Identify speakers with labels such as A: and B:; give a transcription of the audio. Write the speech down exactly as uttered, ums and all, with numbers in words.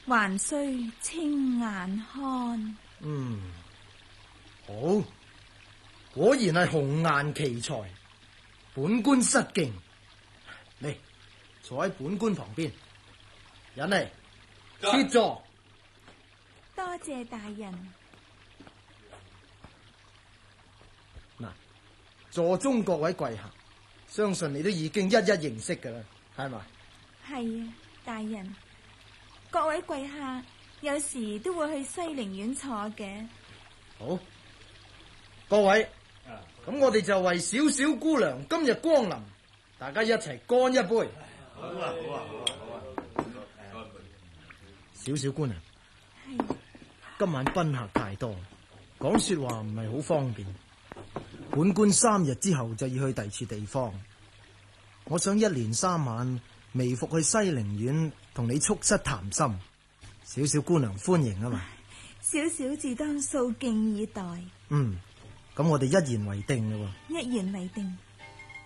A: 還需清眼看。
B: 嗯，好，果然係紅顏奇才，本官失敬。嚟，坐喺本官旁邊，引嚟設座。
A: 多謝大人。
B: 嗱，座中各位貴客，相信你都已經一一認識噶啦，係咪？
A: 係啊，大人。各位貴客有時都會去西陵苑坐嘅。
B: 好，各位，咁我哋就為小小姑娘今日光臨，大家一齊乾一杯。好啊，好啊，好啊，好啊！小小姑娘，
A: 係
B: 今晚賓客太多，講說話唔係好方便。本官三日之後就要去第二處地方，我想一連三晚微服去西陵苑同你促膝談心，小小姑娘歡迎啊嘛。
A: 小小自當素敬以待。
B: 嗯，咁我哋一言為定嘞喎。
A: 一言為定。